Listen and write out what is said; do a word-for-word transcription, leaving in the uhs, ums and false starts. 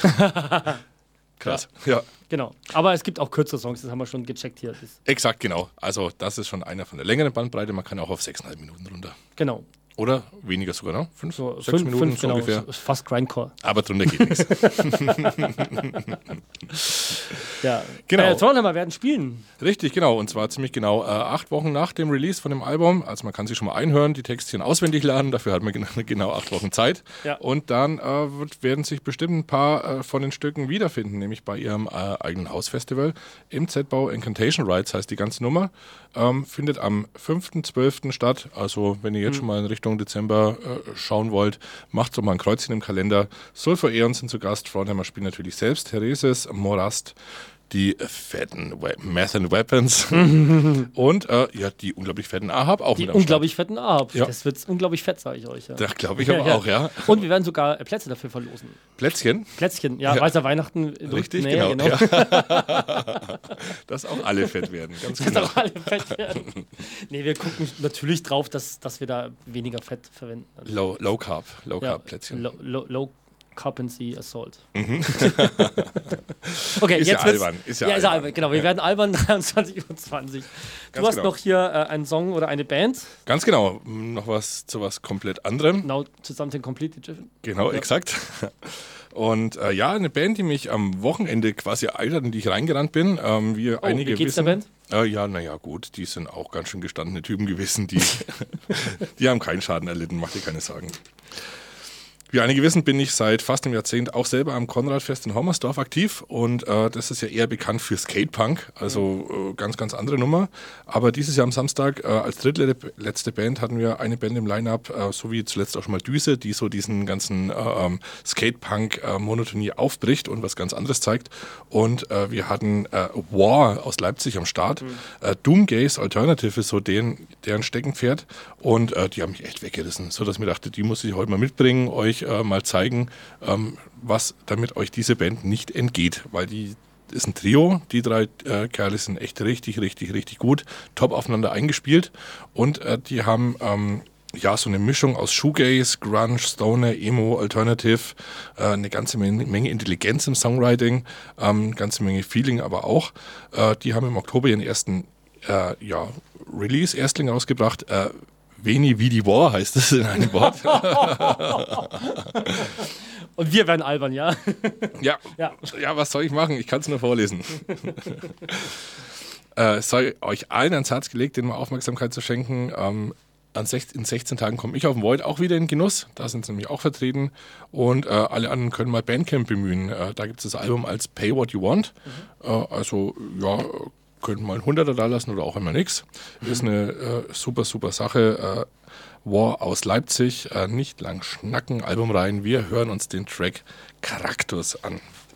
Krass, ja. ja. Genau, aber es gibt auch kürzere Songs, das haben wir schon gecheckt hier. Das Exakt, genau. Also das ist schon einer von der längeren Bandbreite, man kann auch auf sechseinhalb Minuten runter. Genau. Oder weniger sogar, ne? Fünf, so, sechs fünf, Minuten fünf, so genau, ungefähr. Ist fast Grindcore. Aber drunter geht nichts. Ja, genau. Äh, Thronhammer werden spielen. Richtig, genau. Und zwar ziemlich genau äh, acht Wochen nach dem Release von dem Album. Also man kann sich schon mal einhören, die Textchen auswendig lernen. Dafür hat man genau, genau acht Wochen Zeit. Ja. Und dann äh, wird, werden sich bestimmt ein paar äh, von den Stücken wiederfinden, nämlich bei ihrem äh, eigenen Hausfestival im Z-Bau. Incantation Rides heißt die ganze Nummer. Ähm, findet am fünften zwölften statt. Also wenn ihr jetzt mhm. schon mal in Richtung Dezember äh, schauen wollt, macht so mal ein Kreuzchen im Kalender. Sulfur Aeon sind zu Gast. Thronhammer spielt natürlich selbst. Thereses, Morast, die fetten We- Math and Weapons und äh, ja, die unglaublich fetten Ahab auch Die mit am unglaublich fetten Ahab. Ja. Das wird unglaublich fett, sage ich euch. Ja. Da glaube ich aber ja, auch, ja. Und wir werden sogar äh, Plätze dafür verlosen. Plätzchen? Plätzchen, ja, ja. weißer Weihnachten. Richtig, Nähe, genau. genau. Ja. Dass auch alle fett werden, ganz Dass genau. auch alle fett werden. Nee, wir gucken natürlich drauf, dass, dass wir da weniger Fett verwenden. Low, low Carb, Low ja, Carb Plätzchen. Low, low, low Carpency Assault. Mhm. Okay, ist jetzt ja albern. Ist ja, ja, ist ja albern. albern. Genau, wir ja. werden albern dreiundzwanzig Uhr zwanzig. Du Ganz hast genau. noch hier äh, einen Song oder eine Band. Ganz genau. Noch was zu was komplett anderem. Now to something completely different. Genau, ja. exakt. Und äh, ja, eine Band, die mich am Wochenende quasi eilert, in die ich reingerannt bin. Ähm, wie Oh, einige wie geht's wissen, der Band? Äh, ja, naja, gut, die sind auch ganz schön gestandene Typen gewesen. Die, die haben keinen Schaden erlitten, mach dir keine Sorgen. Wie einige wissen, bin ich seit fast einem Jahrzehnt auch selber am Konradfest in Hommersdorf aktiv und äh, das ist ja eher bekannt für Skatepunk, also äh, ganz, ganz andere Nummer. Aber dieses Jahr am Samstag äh, als drittletzte Band hatten wir eine Band im Line-Up, äh, so wie zuletzt auch schon mal Düse, die so diesen ganzen äh, ähm, Skatepunk-Monotonie äh, aufbricht und was ganz anderes zeigt. Und äh, wir hatten äh, War aus Leipzig am Start. Mhm. Äh, Doomgaze Alternative ist so den, deren Steckenpferd und äh, die haben mich echt weggerissen, sodass ich mir dachte, die muss ich heute mal mitbringen, euch Äh, mal zeigen, ähm, was damit euch diese Band nicht entgeht, weil die ist ein Trio, die drei äh, Kerle sind echt richtig, richtig, richtig gut, top aufeinander eingespielt und äh, die haben ähm, ja so eine Mischung aus Shoegaze, Grunge, Stoner, Emo, Alternative, äh, eine ganze Menge, Menge Intelligenz im Songwriting, ähm, ganze Menge Feeling aber auch. Äh, die haben im Oktober ihren ersten äh, ja, Release-Erstling rausgebracht, äh, Veni Vidi War heißt es in einem Wort. Und wir werden albern, ja? ja, ja. Ja, was soll ich machen? Ich kann es nur vorlesen. äh, es sei euch allen ans Herz gelegt, denen mal Aufmerksamkeit zu schenken. Ähm, an sech- in sechzehn Tagen komme ich auf den Void auch wieder in Genuss. Da sind sie nämlich auch vertreten. Und äh, alle anderen können mal Bandcamp bemühen. Äh, da gibt es das Album als Pay What You Want. Mhm. Äh, also, ja... Könnten mal ein Hunderter da lassen oder auch immer nichts. Ist eine äh, super, super Sache. Äh, War aus Leipzig. Äh, nicht lang schnacken, Album rein. Wir hören uns den Track Charaktus an.